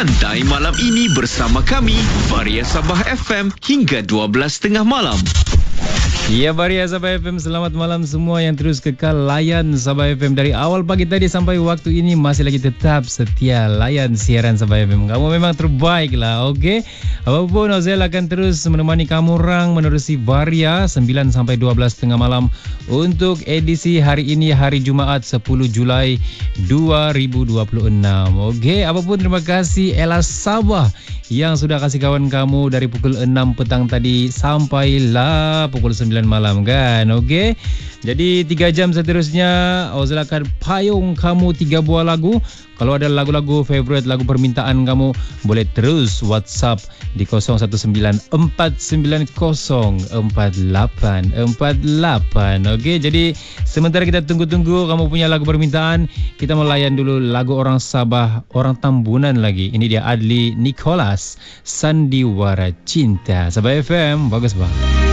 Santai malam ini bersama kami, Varia Sabah FM hingga 12.30 malam. Ya, Varia Sabah FM, selamat malam semua yang terus kekal layan Sabah FM dari awal pagi tadi sampai waktu ini masih lagi tetap setia layan siaran Sabah FM. Kamu memang terbaik lah, okey? Apapun, Ozel akan terus menemani kamu orang menerusi Varia 9 sampai 12.30 malam untuk edisi hari ini, hari Jumaat 10 Julai 2026. Okey, apapun terima kasih Ella Sabah yang sudah kasih kawan kamu dari pukul 6 petang tadi sampailah pukul 9 malam kan. Okey. Jadi 3 jam seterusnya Ozil akan payung kamu 3 buah lagu. Kalau ada lagu-lagu favorite, lagu permintaan kamu, boleh terus WhatsApp di 0194904848. Okey, jadi sementara kita tunggu-tunggu kamu punya lagu permintaan, kita melayan dulu lagu orang Sabah, orang Tambunan lagi. Ini dia Adli Nicholas, Sandiwara Cinta. Sabah FM, bagus bang.